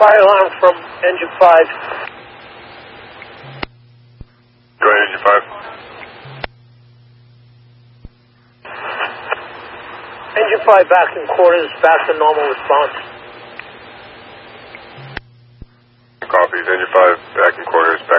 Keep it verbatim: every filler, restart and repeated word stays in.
Fire alarm from engine five. Go ahead, engine five. Engine five back in quarters, back to normal response. Copies, engine five back in quarters.